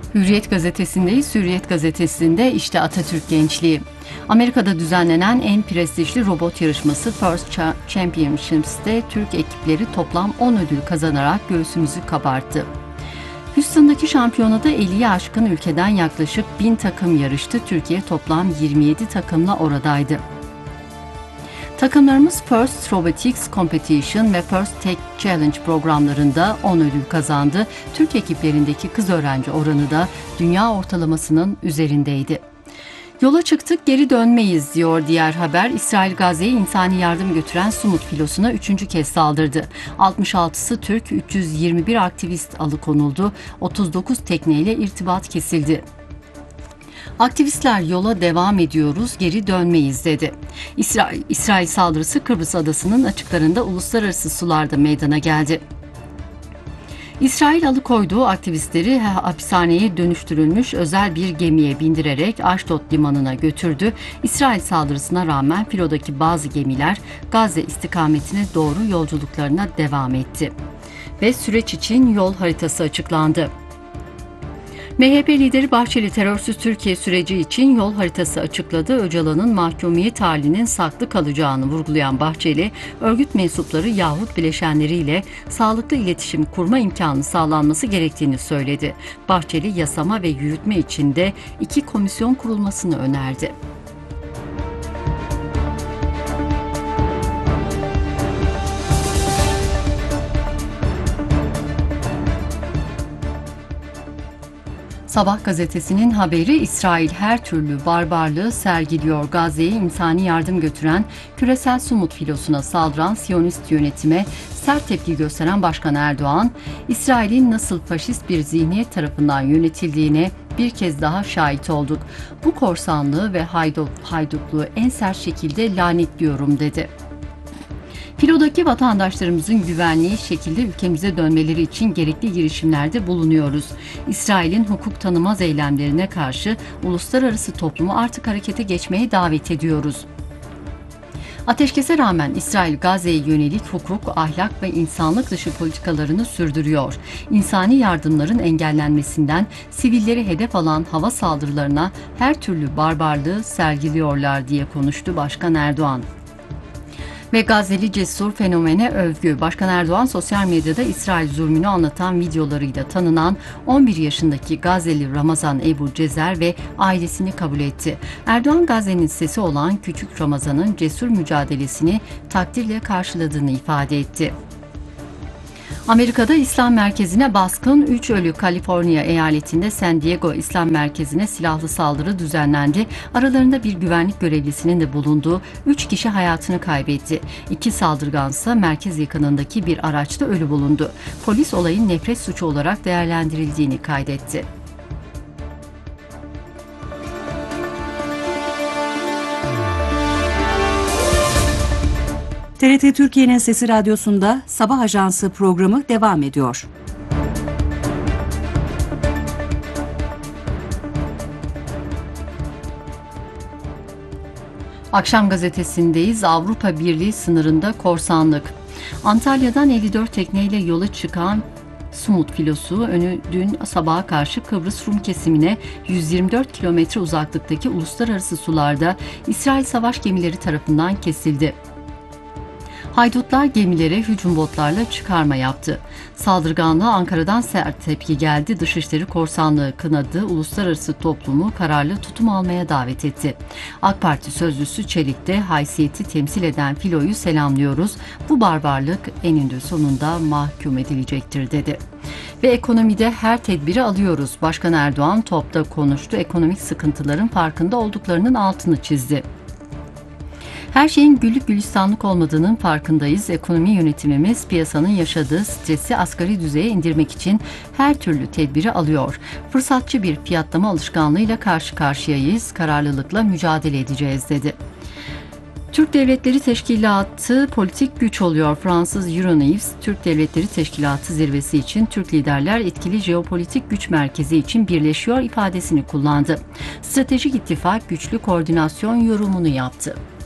Hürriyet gazetesindeyiz. Hürriyet gazetesinde işte Atatürk gençliği. Amerika'da düzenlenen en prestijli robot yarışması First Championships'te Türk ekipleri toplam 10 ödül kazanarak göğsümüzü kabarttı. Houston'daki şampiyonada 50'yi aşkın ülkeden yaklaşık 1000 takım yarıştı. Türkiye toplam 27 takımla oradaydı. Takımlarımız First Robotics Competition ve First Tech Challenge programlarında 10 ödül kazandı. Türk ekiplerindeki kız öğrenci oranı da dünya ortalamasının üzerindeydi. Yola çıktık, geri dönmeyiz diyor diğer haber. İsrail Gazze'ye insani yardım götüren Sumut filosuna 3. kez saldırdı. 66'sı Türk, 321 aktivist alıkonuldu. 39 tekneyle irtibat kesildi. Aktivistler yola devam ediyoruz, geri dönmeyiz dedi. İsrail saldırısı Kıbrıs adasının açıklarında uluslararası sularda meydana geldi. İsrail alıkoyduğu aktivistleri hapishaneye dönüştürülmüş özel bir gemiye bindirerek Aşdod limanına götürdü. İsrail saldırısına rağmen filodaki bazı gemiler Gazze istikametine doğru yolculuklarına devam etti. Ve süreç için yol haritası açıklandı. MHP lideri Bahçeli terörsüz Türkiye süreci için yol haritası açıkladı. Öcalan'ın mahkumiyet halinin saklı kalacağını vurgulayan Bahçeli, örgüt mensupları yahut bileşenleriyle sağlıklı iletişim kurma imkanı sağlanması gerektiğini söyledi. Bahçeli, yasama ve yürütme için de 2 komisyon kurulmasını önerdi. Sabah gazetesinin haberi, İsrail her türlü barbarlığı sergiliyor. Gazze'ye insani yardım götüren küresel Sumut filosuna saldıran Siyonist yönetime sert tepki gösteren Başkan Erdoğan, İsrail'in nasıl faşist bir zihniyet tarafından yönetildiğine bir kez daha şahit olduk. Bu korsanlığı ve haydutluğu en sert şekilde lanetliyorum dedi. Filodaki vatandaşlarımızın güvenliği şekilde ülkemize dönmeleri için gerekli girişimlerde bulunuyoruz. İsrail'in hukuk tanımaz eylemlerine karşı uluslararası toplumu artık harekete geçmeye davet ediyoruz. Ateşkese rağmen İsrail Gazze'ye yönelik hukuk, ahlak ve insanlık dışı politikalarını sürdürüyor. İnsani yardımların engellenmesinden sivilleri hedef alan hava saldırılarına her türlü barbarlığı sergiliyorlar diye konuştu Başkan Erdoğan. Ve Gazze'li cesur fenomene övgü. Başkan Erdoğan sosyal medyada İsrail zulmünü anlatan videolarıyla tanınan 11 yaşındaki Gazze'li Ramazan Ebu Cezer ve ailesini kabul etti. Erdoğan, Gazze'nin sesi olan küçük Ramazan'ın cesur mücadelesini takdirle karşıladığını ifade etti. Amerika'da İslam merkezine baskın, 3 ölü. Kaliforniya eyaletinde San Diego İslam merkezine silahlı saldırı düzenlendi. Aralarında bir güvenlik görevlisinin de bulunduğu 3 kişi hayatını kaybetti. 2 saldırgansa merkez yakınındaki bir araçta ölü bulundu. Polis olayın nefret suçu olarak değerlendirildiğini kaydetti. TRT Türkiye'nin Sesi Radyosu'nda Sabah Ajansı programı devam ediyor. Akşam gazetesindeyiz. Avrupa Birliği sınırında korsanlık. Antalya'dan 54 tekneyle yola çıkan Sumut filosu dün sabaha karşı Kıbrıs Rum kesimine 124 kilometre uzaklıktaki uluslararası sularda İsrail savaş gemileri tarafından kesildi. Haydutlar gemilere hücum botlarla çıkarma yaptı. Saldırganlığa Ankara'dan sert tepki geldi. Dışişleri korsanlığı kınadı. Uluslararası toplumu kararlı tutum almaya davet etti. AK Parti sözcüsü Çelik de haysiyeti temsil eden filoyu selamlıyoruz. Bu barbarlık eninde sonunda mahkum edilecektir dedi. Ve ekonomide her tedbiri alıyoruz. Başkan Erdoğan TOP'ta konuştu. Ekonomik sıkıntıların farkında olduklarının altını çizdi. Her şeyin güllük gülistanlık olmadığının farkındayız. Ekonomi yönetimimiz piyasanın yaşadığı stresi asgari düzeye indirmek için her türlü tedbiri alıyor. Fırsatçı bir fiyatlama alışkanlığıyla karşı karşıyayız. Kararlılıkla mücadele edeceğiz dedi. Türk Devletleri Teşkilatı politik güç oluyor. Fransız Euronews, Türk Devletleri Teşkilatı zirvesi için Türk liderler etkili jeopolitik güç merkezi için birleşiyor ifadesini kullandı. Stratejik ittifak güçlü koordinasyon yorumunu yaptı.